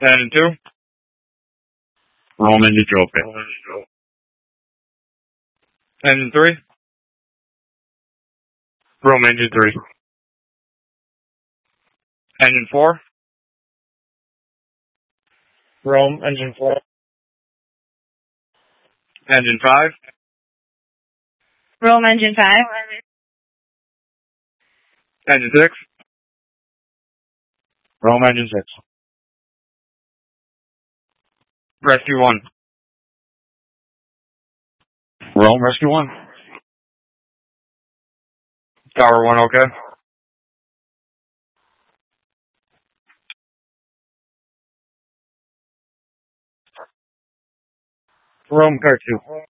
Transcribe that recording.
Engine 2. Rome engine 2, okay. Engine 3. Rome engine 3. Engine 4. Rome engine 4. Engine 5. Rome engine 5. Engine 6. Rome engine 6. Rescue 1. Rome rescue 1. Tower 1, okay. Rome car 2.